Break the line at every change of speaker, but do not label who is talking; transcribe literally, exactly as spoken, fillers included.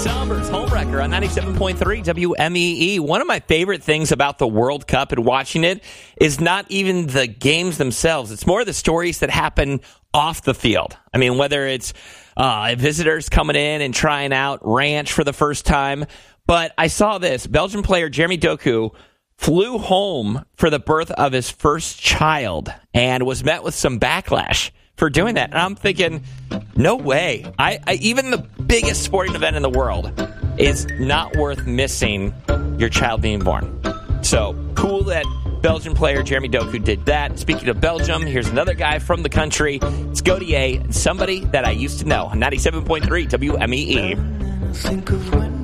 Sombers, Homewrecker on ninety-seven point three W M E E. One of my favorite things about the World Cup and watching it is not even the games themselves. It's more the stories that happen off the field. I mean, whether it's uh, visitors coming in and trying out ranch for the first time. But I saw this. Belgian player Jeremy Doku flew home for the birth of his first child and was met with some backlash for doing that. And I'm thinking, no way. I, I even the biggest sporting event in the world is not worth missing your child being born. So cool that Belgian player Jeremy Doku did that. Speaking of Belgium, here's another guy from the country. It's Gaudier, somebody that I used to know. ninety-seven point three W M E E.
Think of when